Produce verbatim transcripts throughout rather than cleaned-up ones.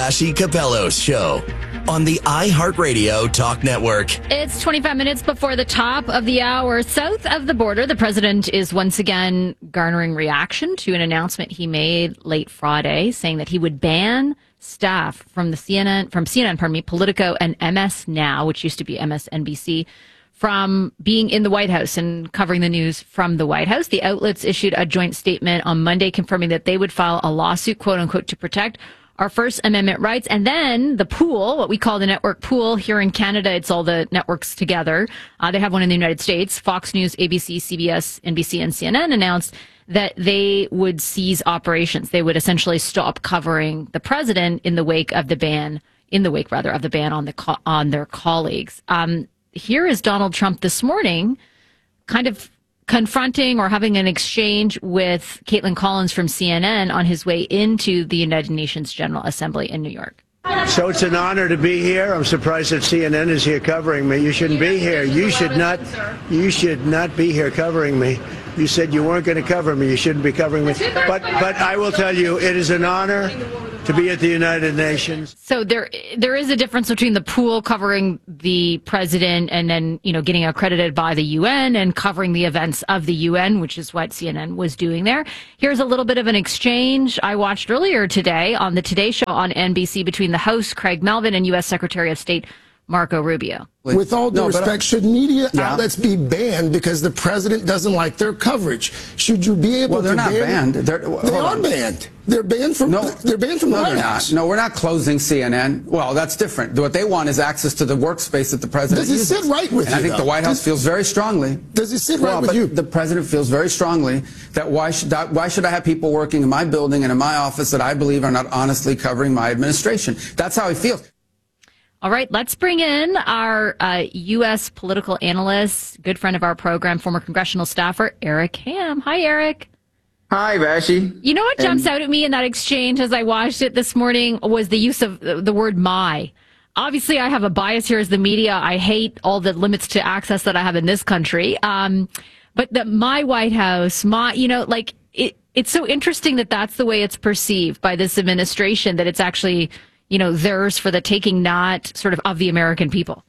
Vassy Capello's show on the iHeartRadio Talk Network. It's twenty-five minutes before the top of the hour. South of the border, the president is once again garnering reaction to an announcement he made late Friday, saying that he would ban staff from the C N N, from C N N, pardon me, Politico and M S Now, which used to be M S N B C, from being in the White House and covering the news from the White House. The outlets issued a joint statement on Monday confirming that they would file a lawsuit, quote unquote, to protect our First Amendment rights. And then the pool, what we call the network pool here in Canada, it's all the networks together. Uh, they have one in the United States. Fox News, A B C, C B S, N B C, and C N N announced that they would cease operations. They would essentially stop covering the president in the wake of the ban, in the wake rather of the ban on the co- on their colleagues. Um, here is Donald Trump this morning, kind of confronting or having an exchange with Caitlin Collins from C N N on his way into the United Nations General Assembly in New York. So it's an honor to be here. I'm surprised that C N N is here covering me. You shouldn't be here. You should not. You should not be here covering me. You said you weren't going to cover me. You shouldn't be covering me. But but I will tell you, it is an honor to be at the United Nations. So there there is a difference between the pool covering the president and then, you know, getting accredited by the U N and covering the events of the U N, which is what C N N was doing there. Here's a little bit of an exchange I watched earlier today on the Today Show on N B C between the host, Craig Melvin, and U S Secretary of State Marco Rubio. With all due no, respect, I, should media yeah. outlets be banned because the president doesn't like their coverage? Should you be able well, they're to not ban? banned. They're, they are on. banned. They're banned from. No, they're banned from no, the White they're House. not. No, we're not closing C N N. Well, that's different. What they want is access to the workspace that the president Does it uses. sit right with and you? I think though? the White House does, feels very strongly. Does it sit well, right with but you? The president feels very strongly that why should I, why should I have people working in my building and in my office that I believe are not honestly covering my administration? That's how he feels. All right, let's bring in our uh, U S political analyst, good friend of our program, former congressional staffer, Eric Ham. Hi, Eric. Hi, Vassy. You know what jumps and- out at me in that exchange as I watched it this morning was the use of the word my. Obviously, I have a bias here as the media. I hate all the limits to access that I have in this country. Um, but the my White House, my, you know, like it, it's so interesting that that's the way it's perceived by this administration, that it's actually, you know, theirs for the taking, not sort of of the American people.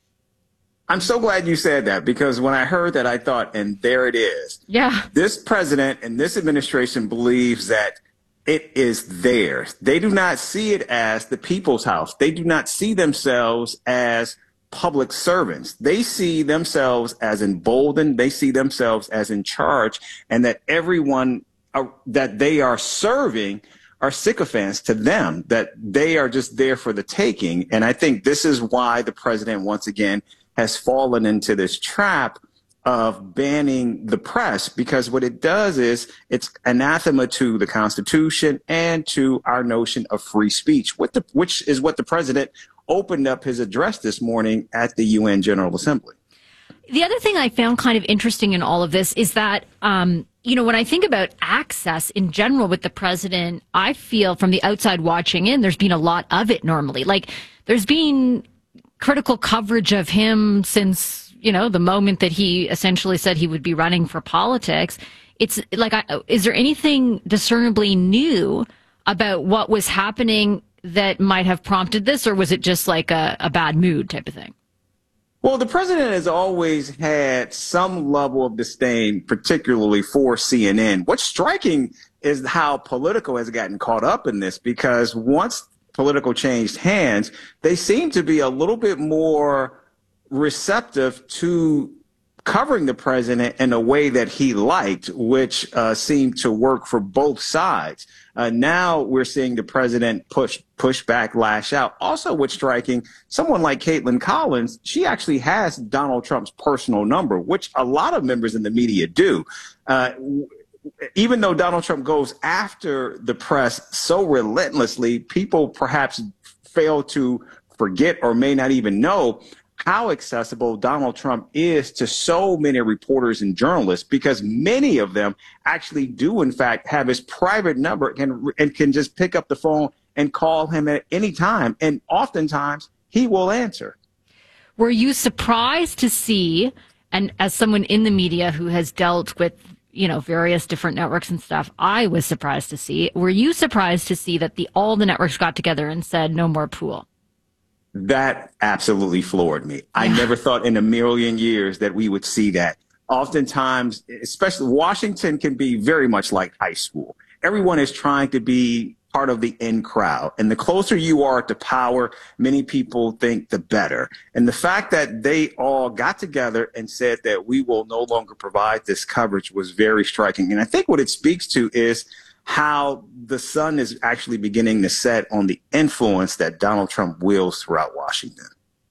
I'm so glad you said that, because when I heard that, I thought, and there it is. Yeah. This president and this administration believes that it is theirs. They do not see it as the people's house. They do not see themselves as public servants. They see themselves as emboldened. They see themselves as in charge, and that everyone uh, that they are serving are sycophants to them, that they are just there for the taking. And I think this is why the president, once again, has fallen into this trap of banning the press, because what it does is it's anathema to the Constitution and to our notion of free speech, what the, which is what the president opened up his address this morning at the U N General Assembly. The other thing I found kind of interesting in all of this is that, um, you know, when I think about access in general with the president, I feel from the outside watching in, there's been a lot of it normally. Like, there's been critical coverage of him since, you know, the moment that he essentially said he would be running for politics. It's like, I, is there anything discernibly new about what was happening that might have prompted this, or was it just like a, a bad mood type of thing? Well, the president has always had some level of disdain, particularly for C N N. What's striking is how Politico has gotten caught up in this, because once Politico changed hands, they seem to be a little bit more receptive to covering the president in a way that he liked, which uh, seemed to work for both sides. Uh, now we're seeing the president push push back, lash out. Also, what's striking, someone like Caitlin Collins, she actually has Donald Trump's personal number, which a lot of members in the media do. Uh, even though Donald Trump goes after the press so relentlessly, people perhaps fail to forget or may not even know how accessible Donald Trump is to so many reporters and journalists, because many of them actually do, in fact, have his private number and, and can just pick up the phone and call him at any time. And oftentimes he will answer. Were you surprised to see, and as someone in the media who has dealt with you know, various different networks and stuff, I was surprised to see. Were you surprised to see that the all the networks got together and said no more pool? That absolutely floored me. I never thought in a million years that we would see that. Oftentimes, especially Washington can be very much like high school. Everyone is trying to be part of the in crowd. And the closer you are to power, many people think the better. And the fact that they all got together and said that we will no longer provide this coverage was very striking. And I think what it speaks to is how the sun is actually beginning to set on the influence that Donald Trump wields throughout Washington.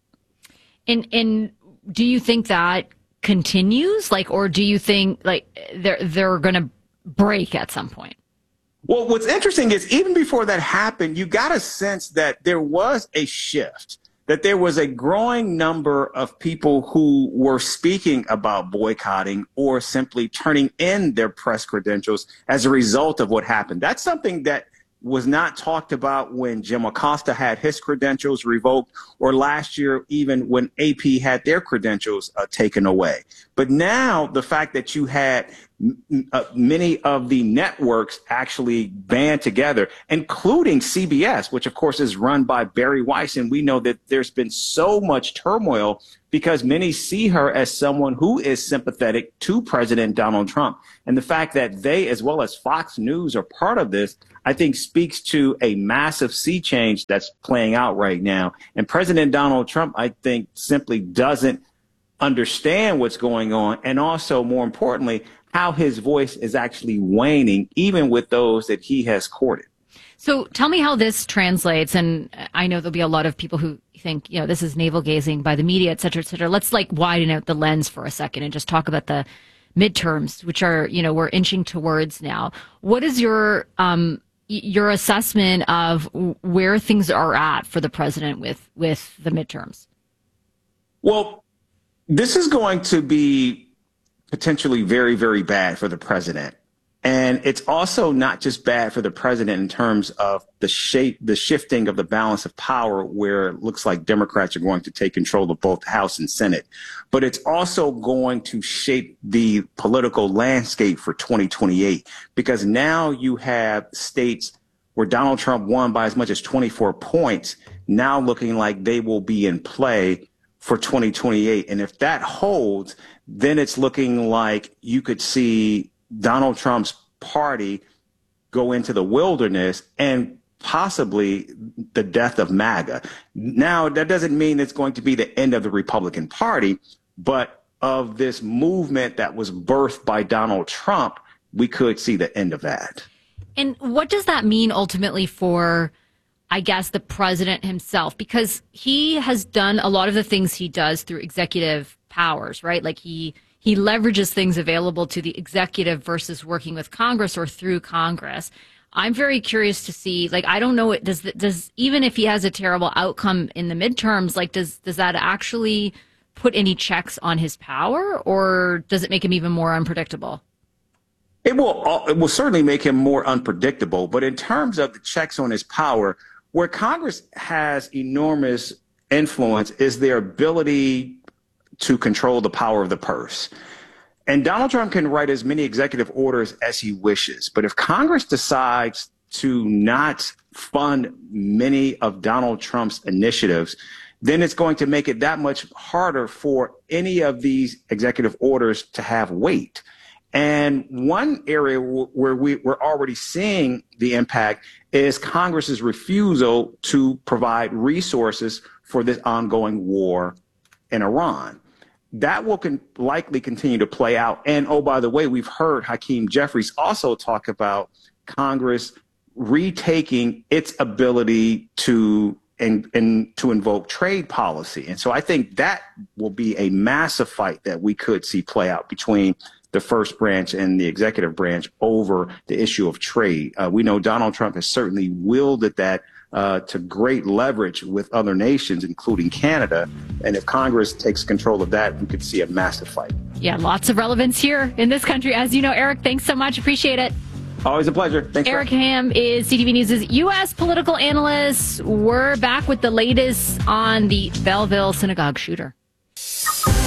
And and do you think that continues, like, or do you think like they're they're going to break at some point? Well, what's interesting is even before that happened, you got a sense that there was a shift, that there was a growing number of people who were speaking about boycotting or simply turning in their press credentials as a result of what happened. That's something that was not talked about when Jim Acosta had his credentials revoked, or last year even when A P had their credentials uh, taken away. But now the fact that you had Uh, many of the networks actually band together, including C B S, which of course is run by Barry Weiss. And we know that there's been so much turmoil because many see her as someone who is sympathetic to President Donald Trump. And the fact that they, as well as Fox News, are part of this, I think speaks to a massive sea change that's playing out right now. And President Donald Trump, I think, simply doesn't understand what's going on. And also, more importantly, how his voice is actually waning, even with those that he has courted. So tell me how this translates. And I know there'll be a lot of people who think, you know, this is navel gazing by the media, et cetera, et cetera. Let's like widen out the lens for a second and just talk about the midterms, which are, you know, we're inching towards now. What is your, um, your assessment of where things are at for the president with, with the midterms? Well, this is going to be potentially very, very bad for the president. And it's also not just bad for the president in terms of the shape, the shifting of the balance of power, where it looks like Democrats are going to take control of both the House and Senate, but it's also going to shape the political landscape for twenty twenty-eight, because now you have states where Donald Trump won by as much as twenty-four points, now looking like they will be in play for twenty twenty-eight. And if that holds, then it's looking like you could see Donald Trump's party go into the wilderness and possibly the death of MAGA. Now, that doesn't mean it's going to be the end of the Republican Party, but of this movement that was birthed by Donald Trump, we could see the end of that. And what does that mean ultimately for, I guess, the president himself? Because he has done a lot of the things he does through executive powers, right? Like he he leverages things available to the executive versus working with Congress or through Congress. I'm very curious to see, like, I don't know, does does even if he has a terrible outcome in the midterms, like, does does that actually put any checks on his power, or does it make him even more unpredictable? It will it will certainly make him more unpredictable. But in terms of the checks on his power, where Congress has enormous influence is their ability to control the power of the purse. And Donald Trump can write as many executive orders as he wishes. But if Congress decides to not fund many of Donald Trump's initiatives, then it's going to make it that much harder for any of these executive orders to have weight. And one area where we, we're already seeing the impact is Congress's refusal to provide resources for this ongoing war in Iran. That will con- likely continue to play out. And, oh, by the way, we've heard Hakeem Jeffries also talk about Congress retaking its ability to and, and to invoke trade policy. And so I think that will be a massive fight that we could see play out between the first branch and the executive branch over the issue of trade. Uh, we know Donald Trump has certainly wielded that uh, to great leverage with other nations, including Canada. And if Congress takes control of that, we could see a massive fight. Yeah, lots of relevance here in this country. As you know, Eric, thanks so much. Appreciate it. Always a pleasure. Thanks. Eric Ham is C T V News' U S political analyst. We're back with the latest on the Belleville synagogue shooter.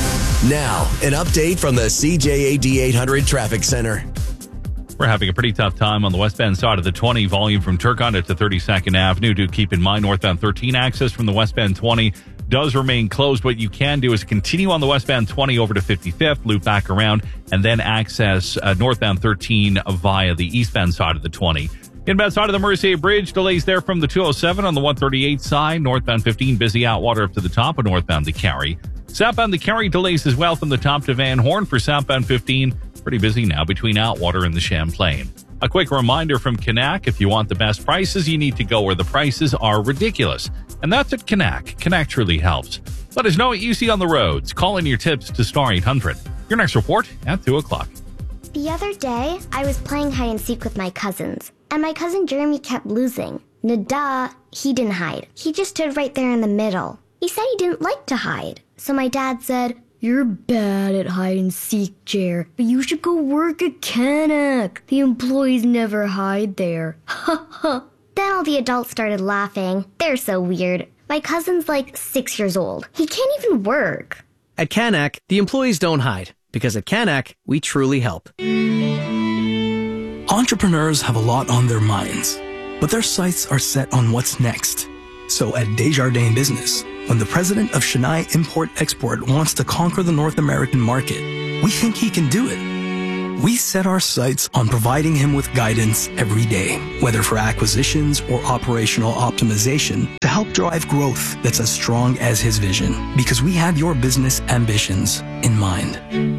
Now, an update from the C J A D eight hundred Traffic Center. We're having a pretty tough time on the westbound side of the twenty, volume from Turcotte to thirty-second Avenue. Do keep in mind northbound thirteen access from the westbound twenty does remain closed. What you can do is continue on the westbound twenty over to fifty-fifth, loop back around, and then access uh, northbound thirteen via the eastbound side of the twenty. Inbound side of the Mercier Bridge, delays there from the two oh seven on the one thirty-eight side. Northbound fifteen, busy out water up to the top of northbound to Cary. Southbound to Cary, delays as well from the top to Van Horn for southbound fifteen. Pretty busy now between Outwater and the Champlain. A quick reminder from Canac, if you want the best prices, you need to go where the prices are ridiculous. And that's at Canac. Canac truly helps. Let us know what you see on the roads. Call in your tips to star eight hundred. Your next report at two o'clock. The other day, I was playing hide and seek with my cousins, and my cousin Jeremy kept losing. Nada, he didn't hide. He just stood right there in the middle. He said he didn't like to hide. So my dad said, "You're bad at hide and seek, Jer, but you should go work at Canac. The employees never hide there." Ha ha. Then all the adults started laughing. They're so weird. My cousin's like six years old. He can't even work. At Canac, the employees don't hide, because at Canac, we truly help. Entrepreneurs have a lot on their minds, but their sights are set on what's next. So at Desjardins Business, when the president of Chennai Import-Export wants to conquer the North American market, we think he can do it. We set our sights on providing him with guidance every day, whether for acquisitions or operational optimization, to help drive growth that's as strong as his vision, because we have your business ambitions in mind.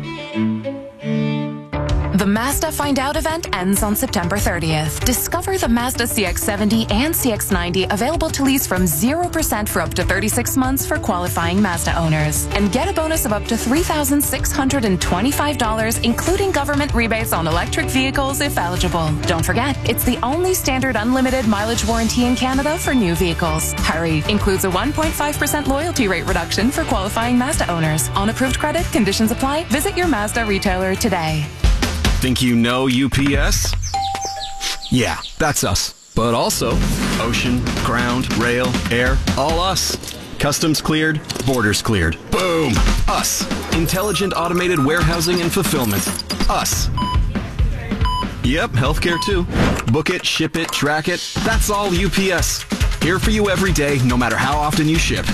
The Mazda Find Out event ends on September thirtieth. Discover the Mazda C X seventy and C X ninety available to lease from zero percent for up to thirty-six months for qualifying Mazda owners. And get a bonus of up to three thousand six hundred twenty-five dollars, including government rebates on electric vehicles if eligible. Don't forget, it's the only standard unlimited mileage warranty in Canada for new vehicles. Hurry! Includes a one point five percent loyalty rate reduction for qualifying Mazda owners. On approved credit, conditions apply. Visit your Mazda retailer today. Think you know U P S? Yeah, that's us. But also ocean, ground, rail, air, all us. Customs cleared, borders cleared. Boom! Us. Intelligent automated warehousing and fulfillment. Us. Yep, healthcare too. Book it, ship it, track it. That's all U P S. Here for you every day, no matter how often you ship.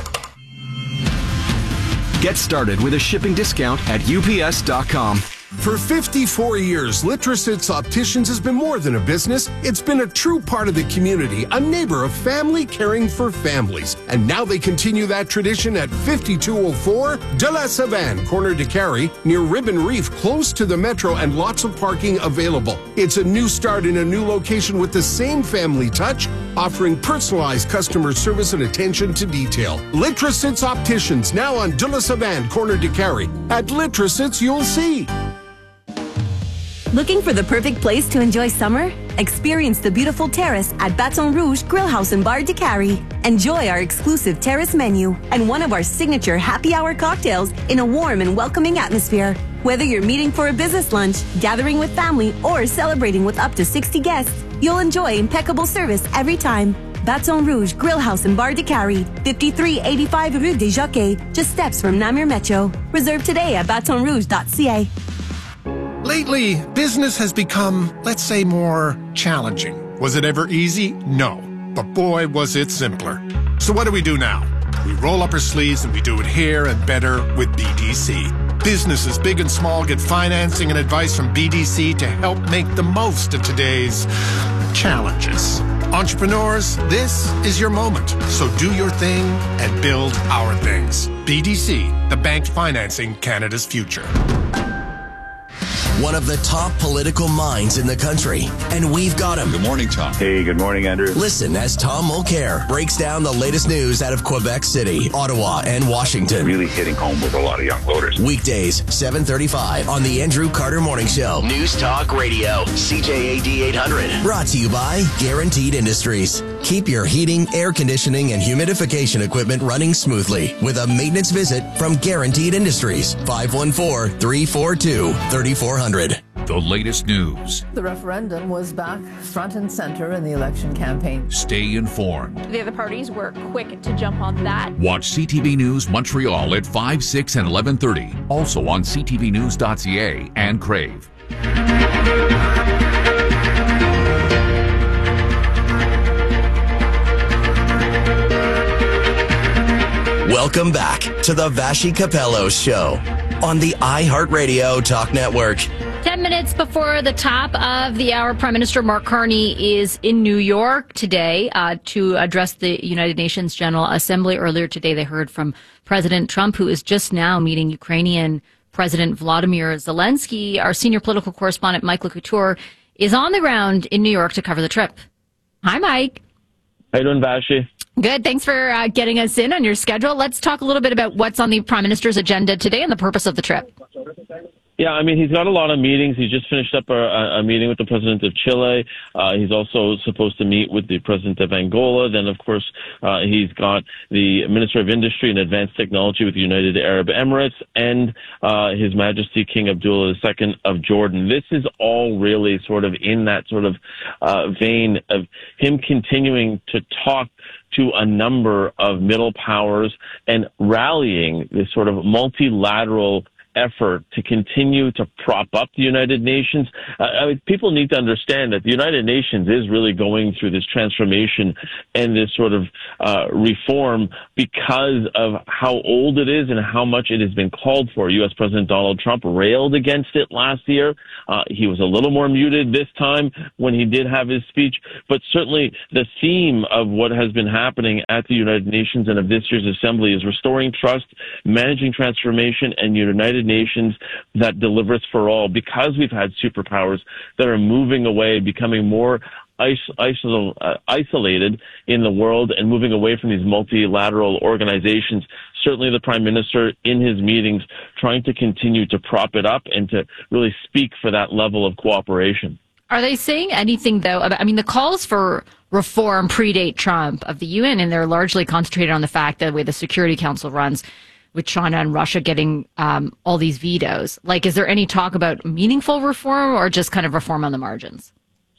Get started with a shipping discount at U P S dot com. For fifty-four years, Litrosits Opticians has been more than a business. It's been a true part of the community, a neighbor of family caring for families. And now they continue that tradition at fifty-two oh four De La Savane, corner de Cary, near Ribbon Reef, close to the metro and lots of parking available. It's a new start in a new location with the same family touch, offering personalized customer service and attention to detail. Litrosits Opticians, now on De La Savane, corner de Cary. At Litrosits, you'll see. Looking for the perfect place to enjoy summer? Experience the beautiful terrace at Baton Rouge Grill House and Bar de Cary. Enjoy our exclusive terrace menu and one of our signature happy hour cocktails in a warm and welcoming atmosphere. Whether you're meeting for a business lunch, gathering with family, or celebrating with up to sixty guests, you'll enjoy impeccable service every time. Baton Rouge Grill House and Bar de Cary, fifty-three eighty-five Rue des Jockeys, just steps from Namur Metro. Reserve today at baton rouge dot c a. Lately, business has become, let's say, more challenging. Was it ever easy? No. But boy, was it simpler. So what do we do now? We roll up our sleeves and we do it here and better with B D C. Businesses big and small get financing and advice from B D C to help make the most of today's challenges. Entrepreneurs, this is your moment. So do your thing and build our things. B D C, the bank financing Canada's future. One of the top political minds in the country, and we've got him. Good morning, Tom. Hey, good morning, Andrew. Listen as Tom Mulcair breaks down the latest news out of Quebec City, Ottawa, and Washington. Really hitting home with a lot of young voters. Weekdays, seven thirty-five on the Andrew Carter Morning Show. News Talk Radio, C J A D eight hundred. Brought to you by Guaranteed Industries. Keep your heating, air conditioning, and humidification equipment running smoothly with a maintenance visit from Guaranteed Industries. five one four, three four two, three four zero zero. the latest news. The referendum was back front and center in the election campaign. Stay informed. The other parties were quick to jump on that. Watch C T V News Montreal at five, six, and eleven thirty. Also on c t v news dot c a and Crave. Welcome back to the Vashi Capello Show on the iHeartRadio Talk Network. Ten minutes before the top of the hour, Prime Minister Mark Carney is in New York today uh, to address the United Nations General Assembly. Earlier today, they heard from President Trump, who is just now meeting Ukrainian President Vladimir Zelensky. Our senior political correspondent, Mike LeCouture, is on the ground in New York to cover the trip. Hi, Mike. How you doing, Vashi? Good. Thanks for uh, getting us in on your schedule. Let's talk a little bit about what's on the Prime Minister's agenda today and the purpose of the trip. Yeah, I mean, he's got a lot of meetings. He just finished up a, a meeting with the president of Chile. Uh, he's also supposed to meet with the president of Angola. Then, of course, uh, he's got the Minister of Industry and Advanced Technology with the United Arab Emirates and uh, His Majesty King Abdullah the Second of Jordan. This is all really sort of in that sort of uh, vein of him continuing to talk to a number of middle powers and rallying this sort of multilateral effort to continue to prop up the United Nations. Uh, I mean, people need to understand that the United Nations is really going through this transformation and this sort of uh, reform because of how old it is and how much it has been called for. U S President Donald Trump railed against it last year. Uh, he was a little more muted this time when he did have his speech, but certainly the theme of what has been happening at the United Nations and of this year's assembly is restoring trust, managing transformation, and United Nations that delivers for all, because we've had superpowers that are moving away, becoming more is- isol- uh, isolated in the world and moving away from these multilateral organizations. Certainly the Prime Minister in his meetings trying to continue to prop it up and to really speak for that level of cooperation. Are they saying anything, though, about, I mean, the calls for reform predate Trump of the U N, and they're largely concentrated on the fact that the way the Security Council runs, with China and Russia getting um, all these vetoes. Like, is there any talk about meaningful reform or just kind of reform on the margins?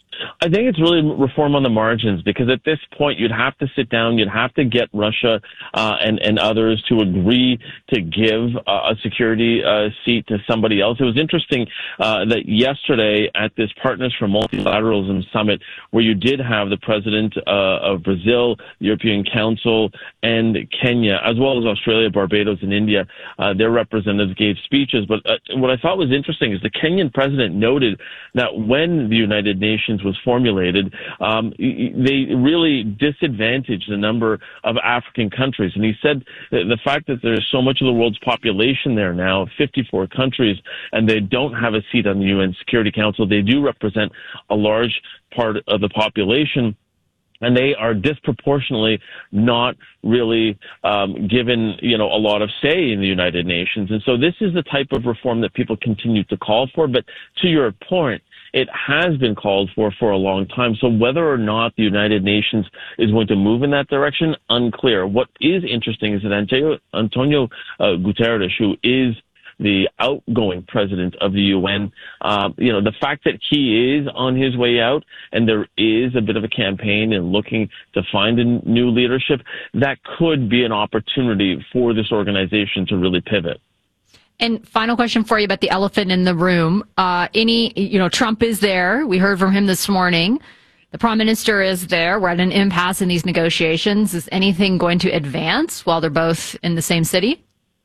I think it's really reform on the margins, because at this point you'd have to sit down, you'd have to get Russia uh, and, and others to agree to give uh, a security uh, seat to somebody else. It was interesting uh, that yesterday at this Partners for Multilateralism Summit, where you did have the president uh, of Brazil, the European Council, and Kenya, as well as Australia, Barbados, and India, uh, their representatives gave speeches. But uh, what I thought was interesting is the Kenyan president noted that when the United Nations was formulated, um, they really disadvantaged a number of African countries. And he said that the fact that there's so much of the world's population there now, fifty-four countries, and they don't have a seat on the U N Security Council, they do represent a large part of the population. And they are disproportionately not really um, given, you know, a lot of say in the United Nations. And so this is the type of reform that people continue to call for. But to your point, it has been called for for a long time. So whether or not the United Nations is going to move in that direction, unclear. What is interesting is that Antonio, Antonio uh, Guterres, who is the outgoing president of the U N, uh, you know, the fact that he is on his way out and there is a bit of a campaign and looking to find a new leadership, that could be an opportunity for this organization to really pivot. And final question for you about the elephant in the room. Uh, any, you know, Trump is there. We heard from him this morning. The Prime Minister is there. We're at an impasse in these negotiations. Is anything going to advance while they're both in the same city?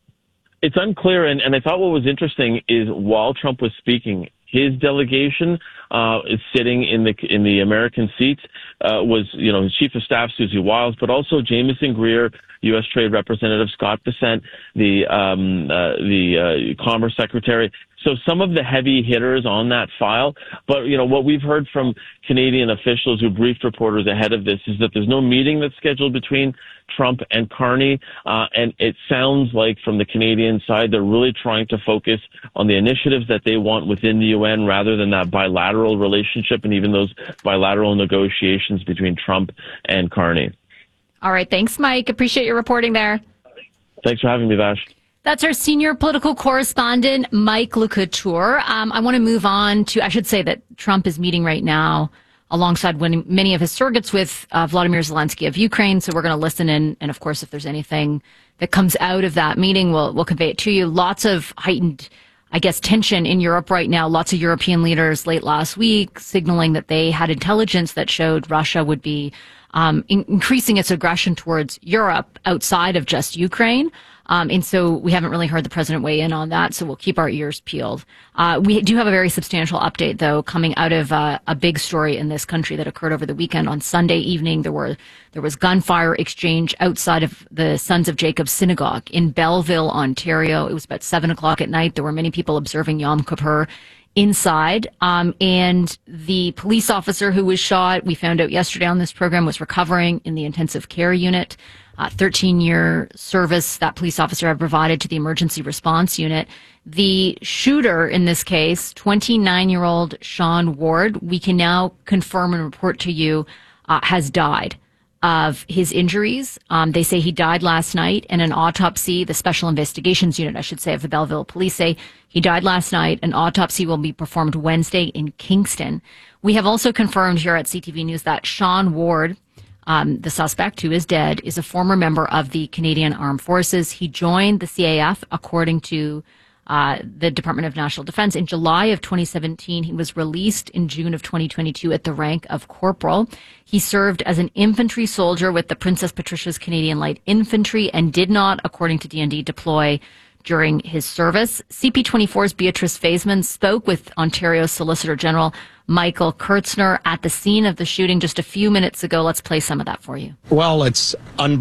It's unclear, and, and I thought what was interesting is while Trump was speaking, his delegation uh, is sitting in the in the American seats uh, was, you know, his Chief of Staff, Susie Wiles, but also Jamieson Greer, U S Trade Representative Scott Bessent, the um, uh, the uh, Commerce Secretary. So some of the heavy hitters on that file. But, you know, what we've heard from Canadian officials who briefed reporters ahead of this is that there's no meeting that's scheduled between Trump and Carney. Uh, and it sounds like from the Canadian side, they're really trying to focus on the initiatives that they want within the U N rather than that bilateral relationship and even those bilateral negotiations between Trump and Carney. All right. Thanks, Mike. Appreciate your reporting there. Thanks for having me, Vash. That's our senior political correspondent, Mike LeCouture. Um, I want to move on to, I should say that Trump is meeting right now alongside many of his surrogates with uh, Vladimir Zelensky of Ukraine. So we're going to listen in. And of course, if there's anything that comes out of that meeting, we'll, we'll convey it to you. Lots of heightened, I guess, tension in Europe right now. Lots of European leaders late last week signaling that they had intelligence that showed Russia would be um, in- increasing its aggression towards Europe outside of just Ukraine. Um, and so we haven't really heard the president weigh in on that, so we'll keep our ears peeled. Uh, we do have a very substantial update, though, coming out of uh, a big story in this country that occurred over the weekend. On Sunday evening, there were there was gunfire exchange outside of the Sons of Jacob Synagogue in Belleville, Ontario. It was about seven o'clock at night. There were many people observing Yom Kippur inside. Um, and the police officer who was shot, we found out yesterday on this program, was recovering in the intensive care unit. Uh, thirteen-year service that police officer had provided to the emergency response unit. The shooter in this case, twenty-nine-year-old Sean Ward, we can now confirm and report to you, uh, has died of his injuries. Um, they say he died last night in an autopsy. The Special Investigations Unit, I should say, of the Belleville Police say he died last night. An autopsy will be performed Wednesday in Kingston. We have also confirmed here at C T V News that Sean Ward, Um, the suspect, who is dead, is a former member of the Canadian Armed Forces. He joined the C A F, according to uh, the Department of National Defense. In July of twenty seventeen, he was released in June of twenty twenty-two at the rank of corporal. He served as an infantry soldier with the Princess Patricia's Canadian Light Infantry and did not, according to D N D, deploy during his service. C P twenty-four's Beatrice Faisman spoke with Ontario's Solicitor General Michael Kurtzner at the scene of the shooting just a few minutes ago. Let's play some of that for you. Well, it's unbelievable.